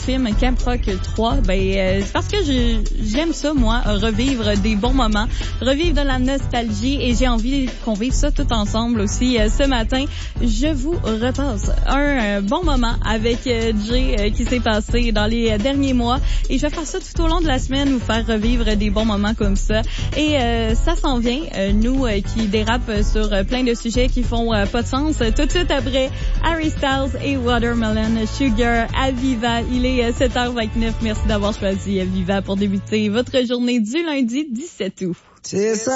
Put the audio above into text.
film Camp Rock 3, c'est parce que j'aime ça, moi, revivre des bons moments, revivre de la nostalgie, et j'ai envie qu'on vive ça tout ensemble aussi. Ce matin, je vous repasse un bon moment avec Jay qui s'est passé dans les derniers mois, et je vais faire ça tout au long de la semaine, vous faire revivre des bons moments comme ça. Et ça s'en vient, nous qui dérapent sur plein de sujets qui font pas de sens. Tout de suite après Harry Styles et Watermelon Sugar, Aviva. Il est 7h29. Merci d'avoir choisi Aviva pour débuter votre journée du lundi 17 août. C'est ça.